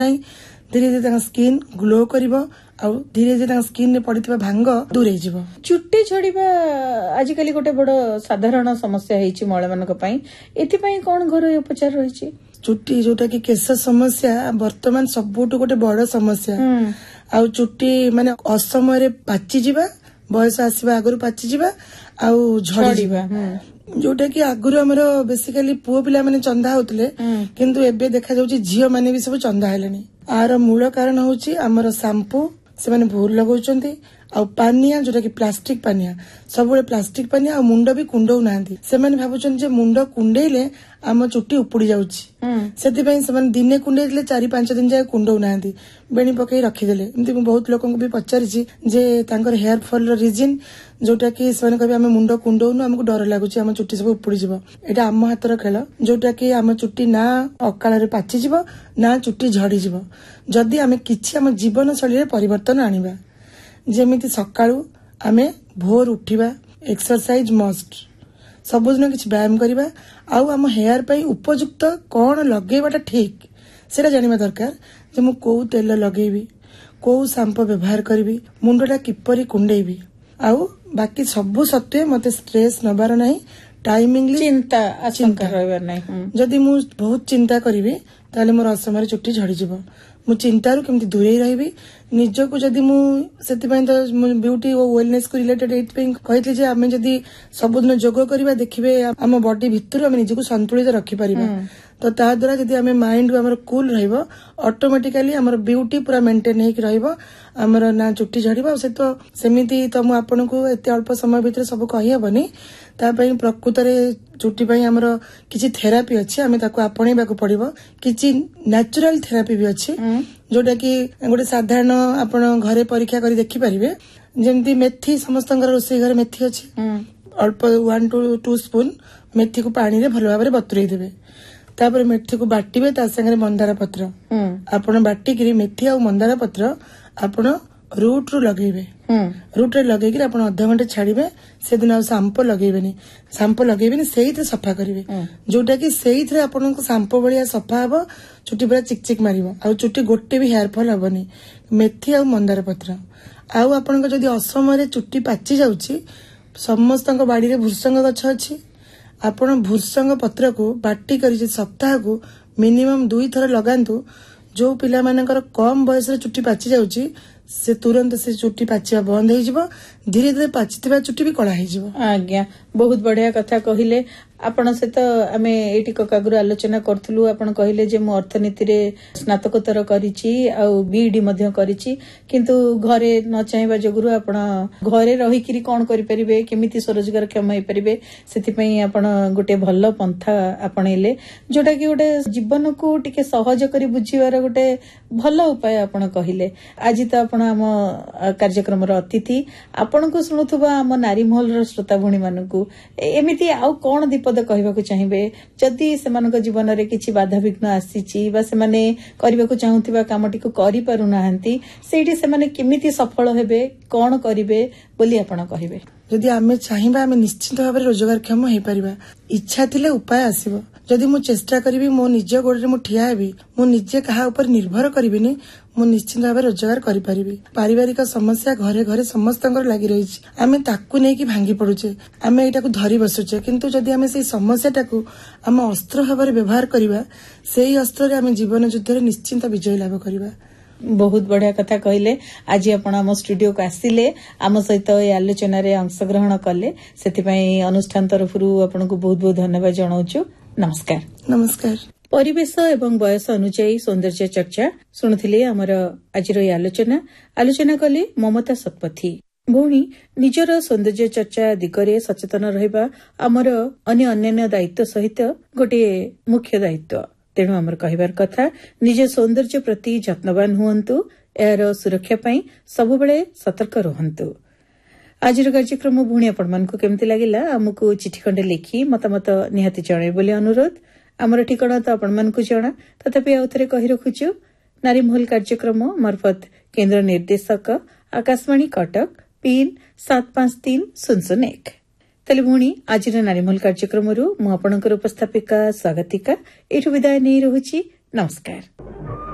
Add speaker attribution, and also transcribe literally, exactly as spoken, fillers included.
Speaker 1: धीरे धीरे skin glow करिवो आउ धीरे धीरे स्किन रे पड़ितबा भांग दूर हे जिवो।
Speaker 2: चुट्टी झड़िबा आजिकली गोटे बड़ साधारण समस्या हेछि महिला मानक पई, एथि पई कोन घरोई उपचार रहिछि?
Speaker 1: चुट्टी जोटा कि केश समस्या वर्तमान सबुठ गोटे बड़ समस्या। आउ चुट्टी माने असमय पाची जिबा, बयस आसीबा आगरु पाची जिबा आउ झड़ी जिबा, जोटा कि आगरु हमरो बेसिकली पुओ पिला माने चंदा होतले, किंतु एबे देखा जाउची झियो माने भी सब चंदा हेलेनी। आर मूल कारण होउची हमरो शैम्पू से माने भूल लगाउचंती, आ पानिया जोटा कि प्लास्टिक पानिया सब प्लास्टिक पानिया आ मुंड भी कुंडौ नांदी। से माने भाबुचन जे मुंड कुंडेइले आम चुट्टी उपुड़ी जाउची, सेति पई से माने दिने कुंडेइले चारि पांच दिन जाय कुंडौ नांदी, बेणी पकई रखिदेले। एमती मैं बहुत लोकन को भी पचारिछि जे तांकर हेयर फॉल रो रीजन जोटा कि से माने कहबे हम मुंड कुंडौनु, हमको डर लागुची हम चुट्टी सब उपुड़ी जिवो। एटा आम हातर खेल जोटा कि आम चुट्टी ना अकाल रे पाची जिवो ना चुट्टी झड़ी जिवो, जदि आमे किछि आम जीवन शैली रे परिवर्तन आनिबा। जेमिति सकाळू आमे भोर उठिबा, एक्सरसाइज मस्ट, सबुदिन किछि व्यायाम करिबा, आउ आम हेयर पई उपयुक्त कोन लगेबाटा ठीक सेटा जानिबा दरकार। जे मु को तेल लगेबी, को शैम्पू व्यवहार करबी, मुंडटा किपरि कुंडेबी, आउ बाकी सबु सत्वे मते स्ट्रेस नबार नाही, टाइमिंगली
Speaker 2: चिंता आशंका रहबार नाही।
Speaker 1: जदि मु बहुत चिंता करिबी ताले मोर असमय चुट्टी झड़ी जिवो। मु चिंतारू केमती दूरे रहिबी निजको, जदि मु सेति पई तो ब्यूटी और वेलनेस को रिलेटेड एट पे कहतली जे आमे जदि सबुदिन जोग करिबा देखिबे आम बॉडी भितर आमे निजको संतुलित रखि परिबा। तो ता द्वारा जदि आमे माइंड हमर कूल रहइबो, ऑटोमेटिकली हमर ब्यूटी पूरा मेंटेन हेक रहइबो, हमर ना चुट्टी झड़िबो। से तो सेमिति तो मु आपन को एते अल्प समय भितर सब कहि हबनी, ता पई प्रकृत रे चुट्टी पई हमर किछि थेरापी अछि, आमे ताको आपणेबा को पड़िबो। किछि नेचुरल थेरापी भी अछि जोटा कि गोटे साधारण आपण घरे परीक्षा करी देखि परिबे। जेमती मेथी समस्तंकर रोसई घर मेथी अछि, अल्प वन टू टू स्पून मेथी को पानी रे भलो भाबरे बतुरई देबे, तापर मेथी को बाटिबे, ता संगे मंदार पत्र आपण बाटी करी मेथी आ मंदार पत्र आपण रूट रु लगेबे। रूट रे लगेकी आपण आधा घंटे छाड़िबे, से दिन आ शैम्पू लगेबेनी, शैम्पू लगेबेनी सेहिते सफा करिवे, जोटा कि सेहिते आपण को शैम्पू बलिया सफा हबो, चुट्टी पूरा चिक चिक मारिबो, आ चुट्टी गोटे भी हेयर फॉल हबनी। मेथी आ मंदार पत्र आउ आपण को जदि असमय रे चुट्टी पाची जाउची, समस्तक बाड़ी रे भृसंग गछ अछि, आपण भृसंग पत्र को बाटी करी सप्ताह को मिनिमम दुई थर लगांतु। जो पिला मानकर कम बयस रे चुट्टी पाची जाउची से तुरंत से चुट्टी पाचिबा बंद हो जिवो, धीरे धीरे पाचिथिबा चुट्टी भी कला हो जिवो।
Speaker 2: आज्ञा बहुत बढ़िया कथा कहिले आपण से तो आमे एटी ककागुरु आलोचना करथुलु। आपण कहिले जे मो अर्थनीति रे स्नातकोत्तर करिछि आ बीडी मध्ये करिछि, किंतु घरे न चाहेबा जगुरु आपण घरे रहि किरी कोन करि परिबे, केमिति स्वरोजगार क्षम होई परिबे, सेति पई आपण गोटे भल्लो पंथा आपणैले, जोटा कि गोटे जीवन को टिके सहज करी बुझिवार गोटे भल्लो उपाय आपण कहिले। आज तो आपण हम कार्यक्रम रो अतिथि, आपण को सुनुथुबा हम नारी महल रो श्रोता भणी मानकू एमिति आउ कोन दीपद कहबाकू चाहिबे, जदि सेमानक जीवन रे किछि बाधा विघ्न आसीछि बा सेमाने करबाकू चाहुथिबा कामटी को करि पारु नाहंती, सेठी सेमाने केमिति सफल हेबे, कोन करिवे बोली आपण कहिबे?
Speaker 1: जदि आमे चाहिबा आमे निश्चित भाव रे रोजगार क्षम हेई परिबा। इच्छा थिले उपाय आसीबो। जदि मु चेष्टा करिवि, मो निज गोड़े मु ठिया हेबि, मु निजे कहा ऊपर निर्भर करिबिनी, मु निश्चित भाव रोजगार करि परिबि। पारिवारिक समस्या घरे घरे समस्तंकर लागि रहिछि, आमे ताकू नै कि भांगी पडुचे, आमे एटाकू धरि बसुचे, किंतु जदि आमे सेई समस्याटाकू आम अस्त्र भाव रे व्यवहार करिबा, सेई अस्त्र रे आमे जीवन युद्ध रे निश्चित विजय लाभ करिबा।
Speaker 2: बहुत बढ़िया कथा कहले। आज आपण आम स्टूडियो को आसिले, आम सहित ए आलोचना रे अंशग्रहण कले, सेति पई अनुष्ठान तरफरु आपनको बहुत बहुत धन्यवाद जणाउछु। नमस्कार।
Speaker 1: नमस्कार।
Speaker 2: परिवेश एवं बयस अनुଯାयी सौंदर्य चर्चा शुणुथिले। आमर आजिर ए आलोचना आलोचना कले ममता शतपथी। भौणी निजर सौंदर्य चर्चा दिगरे सचेतन रहिबा आमर अन्य अन्य दायित्व सहित गोटे मुख्य दायित्व। तेणु आमर कहिबार कथा, निज सौंदर्य प्रति जत्नवान हुअन्तु, यार सुरक्षा पई सबुबेले सतर्क रहन्तु। आजिर कार्यक्रम भूणी आपण मानकु केमति लागिला हमकु चिठी खंडे लिखि मतामत निहाती जणाय बोली अनुरोध। आमर ठिकाना तो आपण मानकु जणा, तथापि आउथरे कहि रखुछु। नारी महल कार्यक्रम मार्फत केंद्र निर्देशक आकाशवाणी कटक पिन सात पांच तीन शून्य शून्य एक। तेले भूणी आजिर नारी महल कार्यक्रमरु मु आपणकर उपस्थापिका स्वागतिका एठु विदाय नै रहुछि। नमस्कार।